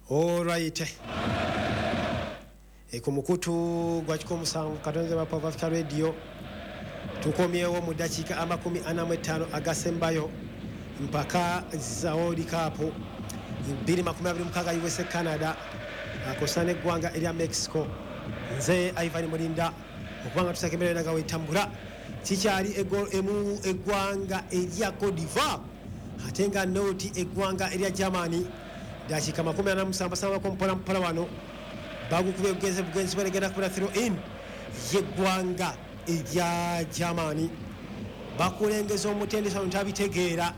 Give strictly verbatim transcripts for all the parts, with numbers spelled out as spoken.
All right. Ekumukutu gwachiko musango katonze ba Pavaka Radio tukomyewo mu dakika amakumi ana mu ttaano agasembayo mpaka zaoli kapo mbiri makumi abiri mukaga U S A Canada akosane gwanga elia Mexico nze Ivan Mulinda okubanga tusakemerera naga wetambula kikyali egol emu egwanga elia Cote d'Ivoire atenga noti egwanga elia Germany dakika makumi ana musamba samba ko mpola mpola wano bagu kube bugenze bugenze balegera kula throw in yegwanga elia Germany bakulengeza omutendesa ntabitegeera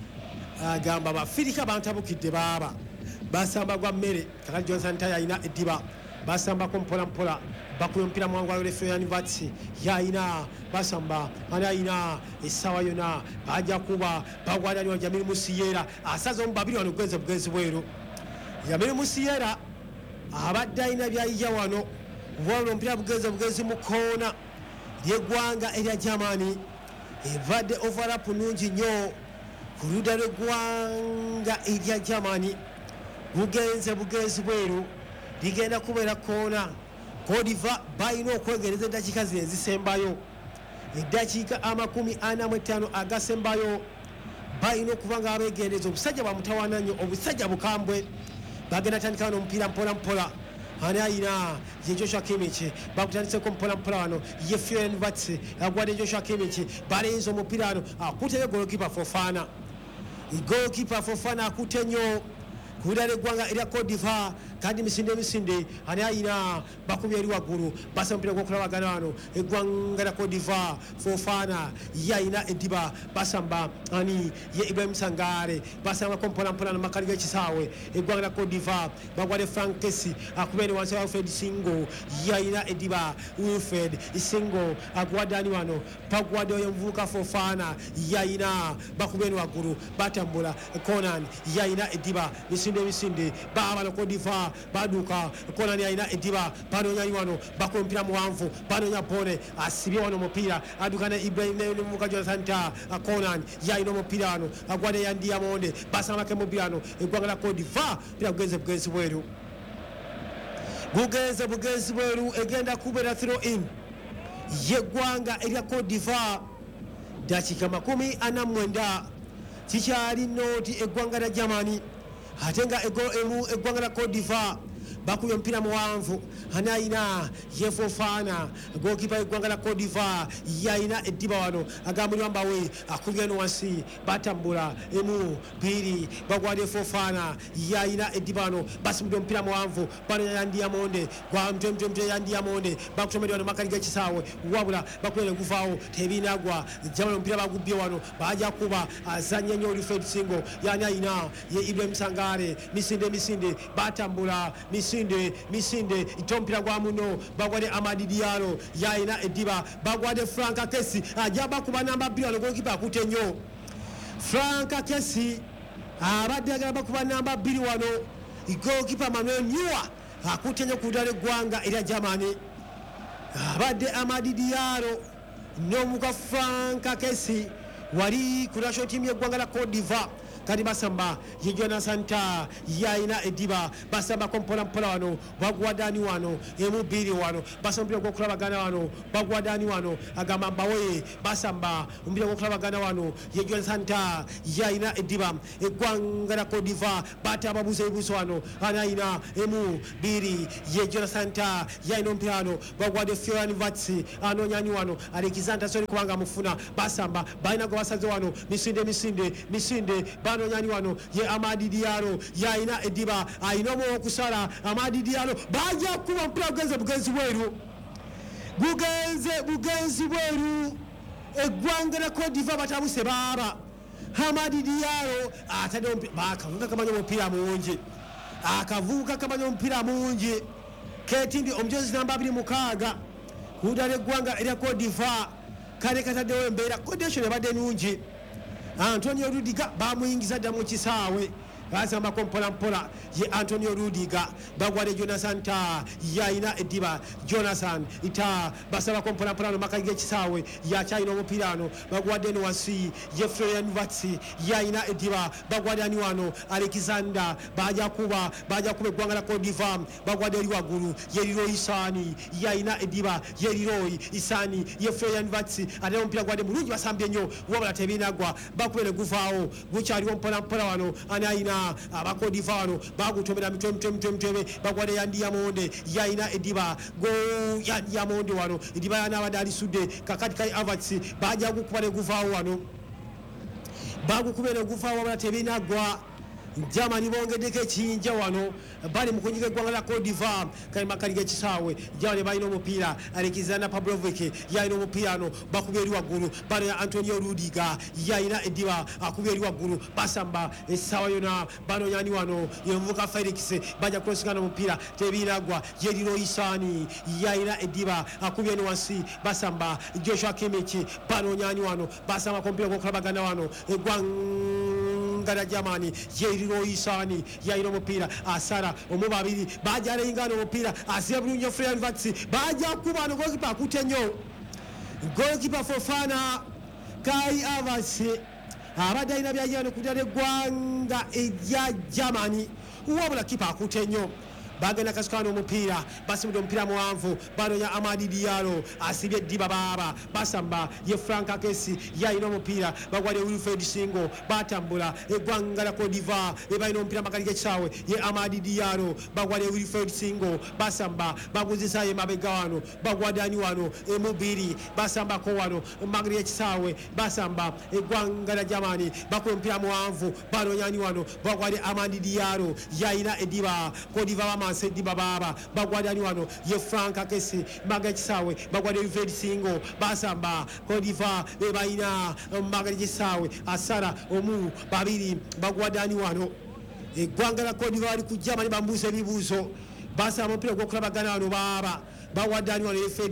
agamba bafirika bantabukidde baba basamba gwa mmere kaka Johnson Taya ina ediba basamba ko mpola mpola bakuyo mpira mwangu wa Refrain Vatsi yaina basamba ana ina esawa yona baja kuba bagwada ni Jamil Musiyera asazo mbabiri wano gwenze bugenze bweru Jamil Musiyera abadde ina byayija wano wano mpira bugenze bugenze mukona yegwanga elia Germany evadde overlap nungi nyo kuluda lwegwanga elia Germany bugenze bugenze bweru ligenda kubeera kona Cote d'Ivoire bayina okwegereza eddakiika zino ezisembayo eddakiika amakumi ana mu ttaano agasembayo bayina okuba nga abeegendereza obusajja bwa mutawaana nnyo obusajja bukambwe bagenda tandika wano omupiira mpola mpola ani ayina ye Joshua Kimmich bakutandiseko mpola mpola wano ye Refrain Vatsi agwadde Joshua Kimmich balenza omupiira wano akuteyo goalkeeper Fofana goalkeeper Fofana akute nnyo kudale gwanga elia Cote d'Ivoire kandi misinde misinde ani ayina bakubye eri waggulu basa mpira gwokulabagana wano egwanga la Cote d'Ivoire Fofana yayina ediba basamba ani ye Ibrahim Sangare basamba kompola mpola na makali g'ekisaawe egwanga la Cote d'Ivoire bagwade Frank Kessie akubeni wansi wa Fred Singo yayina ediba Wilfred Singo agwade ani wano pagwade oyo mvuka Fofana yayina bakubeni waggulu batambula Conan yayina ediba misinde misinde baba la Cote d'Ivoire baduka Conan yayina ediba banonya wano bakompira muwanvu banonya pone asibye wano mupira adukana Ibrahim ne muka Jonathan Ta Conan yayina mupira wano agwade yandi yamonde basama ke mupira wano egwanga la Cote d'Ivoire pira bugenze bugenze bweru bugenze bugenze bweru egenda kubera throw in yegwanga elia Cote d'Ivoire dakika makumi ana mwenda kikyali noti egwanga la Germany atenga ego emu egwanga la Cote d'Ivoire bakuyo mpira muwanvu anayina ye Fofana goalkeeper egwanga la Cote d'Ivoire yayina ediba wano agambulwa mbawe akubye no wansi batambula emu biri bagwade Fofana yayina ediba wano basimudde mpira muwanvu bano yandi yamonde kwa mtemtem mte yandi yamonde bakutomedi wano makali g'ekisaawe wabula bakwele kuvaawo tebinagwa jamano mpira bagubye wano baja kuba azanye nyo Wilfred Singo yani ayina ye Ibrahim Sangare misinde misinde batambula misinde misinde itompira gwa muno bagwade Amadi Diallo yayina ediba bagwade Frank Kessie ajaba kuba namba bbiri wano goalkeeper akute nnyo Frank Kessie abadde agaba kuba namba bbiri wano goalkeeper Manuel Neuer akute nnyo kudale gwanga elia Germany abadde Amadi Diallo n'omuka Frank Kessie wali ku national team y'eggwanga la Cote d'Ivoire kadi basamba ye Jonathan Ta yayina ediba basamba kompola mpola wano bagwadani wano emubiri wano basamba gwokulabagana wano bagwadani wano agamba mbawe basamba umbira gwokulabagana wano ye Jonathan Ta yayina ediba egwanga la Cote d'Ivoire bata ababuze ebuso wano anayina emu biri ye Jonathan Ta yayina ompira wano bagwade Refrain Vatsi anonyani wano Alexander Sori kubanga mufuna basamba bayina go basaze wano misinde misinde misinde bano nyani wano ye Amadi Diallo yayina ediba ayinomo okusala Amadi Diallo baja kuba mpira bugenze bugenze bweru bugenze bugenze bweru egwanga la Cote d'Ivoire batabuse baba Amadi Diallo atade bakavuka kamanyo mpira mungi akavuka kamanyo mpira mungi ketindi omjozi namba abiri mukaga kudale gwanga elia Cote d'Ivoire kale katadde wembeera condition ebadde nungi Antonio Rudiger bamuyingiza dda mu kisaawe basamba kompola mpola ye Antonio Rudiger bagwade Jonathan Ta yaina ediba Jonathan ita basaba kompola mpola no makage kisawe ya chaino omupirano bagwade no wasi ye Florian Vatsi yaina ediba bagwade ani wano Alexander baja kuba baja kube gwanga la Cote d'Ivoire bagwade eri wagulu ye Liro Isani yaina ediba ye Liro Isani ye Florian Vatsi ate ompira gwade mulungi basambye nyo wabala tebinagwa bakubele guvaawo gukyali ompola mpola wano anaina abako divano bagutomera mitom tom tom tom bagwade yandi yamonde yaina ediba go yandi yamonde wano ediba yana badali sude kakati kai avatsi baja gukubale guvaawo wano bagukubele guvaawo wabala tebinagwa Germany bongedeko ekinja wano bali mukunyiga eggwanga la Cote d'Ivoire kali makali gekisawe jawale balina omupiira Alexander Pavlovic yalina omupiira no bakubye eri waggulu bano ya Antonio Rudiger yalina ediba akubye eri waggulu basamba esawa yona bano yani wano yemuvuka Felix baja crossingana omupiira tebiragwa ye Liro Isani yalina ediba akubye ni wansi basamba Joshua Kimmich bano yani wano basamba kompira kokulabagana wano eggwanga ngala Germany ye Liro Isani yalina omupiira asara omu babiri baja lengana omupiira asiya bulungi Florian Vatsi baja kuba no goalkeeper akute nnyo goalkeeper Fofana Kai Havertz abadde alina byajano kudala eggwanga erya Germany wabula kipa akute nnyo bagenda kasukano omupiira basimudde omupiira muwanvu banonya Amadi Diallo asibye Diba baba basamba ye Frank Akesi yalina omupiira bagwade Wilfred Singo batambula eggwanga la Cote d'Ivoire ebalina omupiira makali g'ekisaawe ye Amadi Diallo bagwade Wilfred Singo basamba baguzisa ye mabega wano bagwade ani wano emubiri basambako wano magali g'ekisaawe basamba eggwanga la Germany bakuba omupiira muwanvu banonya ani wano bagwade Amadi Diallo yalina ediba Cote d'Ivoire Sedi bababa bagwade ani wano ye Frank Akesi maga kisawe bagwade Wilfred Singo basamba Cote d'Ivoire bebayina maga kisawe asara omu babiri bagwade ani wano eggwanga la Cote d'Ivoire ku Germany bambuse ebibuuzo basamba omupiira gw'okulabagana wano baba bagwade ani wano ye